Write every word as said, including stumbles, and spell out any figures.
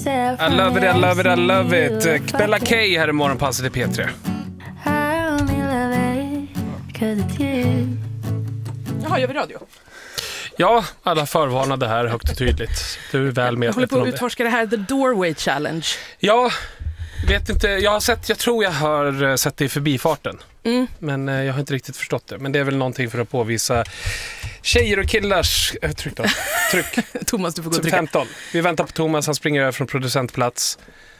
I love it, I love it, I love it. Bella K här i Morgonpasset i P tre. Jaha, gör vi radio? Ja, alla förvarnade här högt och tydligt. Du är väl medveten om det. Jag håller på att utforska det här The Doorway Challenge. Ja, vet inte. Jag har sett, jag tror jag har sett det i förbifarten. Mm. Men jag har inte riktigt förstått det. Men det är väl någonting för att påvisa tjejer och killars äh, tryck då. Tryck. Thomas, du får gå och typ trycka. femton. Vi väntar på Thomas, han springer över från producentplats.